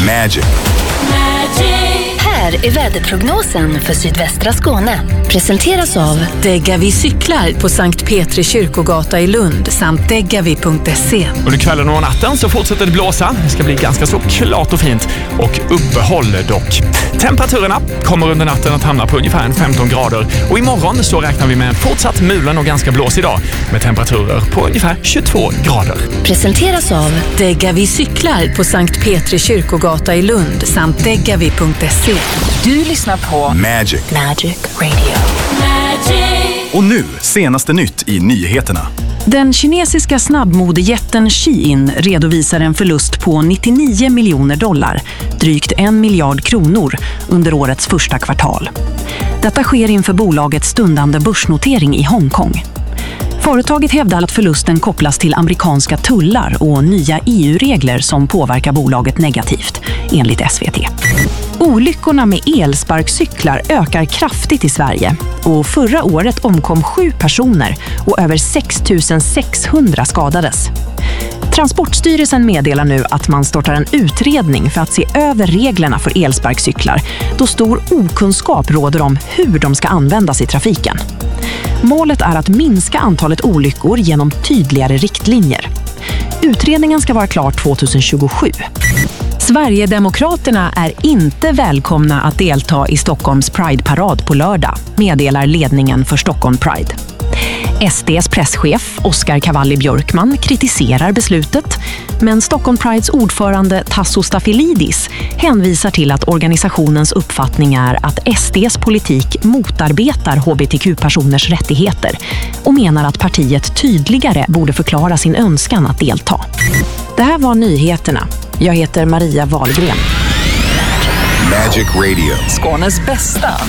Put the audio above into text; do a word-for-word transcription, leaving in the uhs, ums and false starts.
Magic. Här är väderprognosen för sydvästra Skåne. Presenteras av Degavi cyklar på Sankt Petri kyrkogata i Lund samt degavi punkt se. Under kvällen och natten så fortsätter det blåsa. Det ska bli ganska så klart och fint och uppehåll dock. Temperaturerna kommer under natten att hamna på ungefär femton grader och imorgon så räknar vi med en fortsatt mulen och ganska blåsig dag med temperaturer på ungefär tjugotvå grader. Presenteras av Degavi cyklar på Sankt Petri kyrkogata i Lund samt degavi punkt se. Du lyssnar på Magic. Magic Radio. Magic. Och nu, senaste nytt i nyheterna. Den kinesiska snabbmodejätten Shein redovisar en förlust på nittionio miljoner dollar, drygt en miljard kronor, under årets första kvartal. Detta sker inför bolagets stundande börsnotering i Hongkong. Företaget hävdar att förlusten kopplas till amerikanska tullar och nya E U-regler som påverkar bolaget negativt, enligt S V T. Olyckorna med elsparkcyklar ökar kraftigt i Sverige och förra året omkom sju personer och över sex tusen sexhundra skadades. Transportstyrelsen meddelar nu att man startar en utredning för att se över reglerna för elsparkcyklar då stor okunskap råder om hur de ska användas i trafiken. Målet är att minska antalet olyckor genom tydligare riktlinjer. Utredningen ska vara klar tjugohundratjugosju. Sverigedemokraterna är inte välkomna att delta i Stockholms Pride-parad på lördag, meddelar ledningen för Stockholm Pride. S D:s presschef Oskar Cavalli Björkman kritiserar beslutet, men Stockholm Prides ordförande Tasso Stafilidis hänvisar till att organisationens uppfattning är att S D:s politik motarbetar H B T Q-personers rättigheter och menar att partiet tydligare borde förklara sin önskan att delta. Det här var nyheterna. Jag heter Maria Wahlgren. Magic Radio. Skånes bästa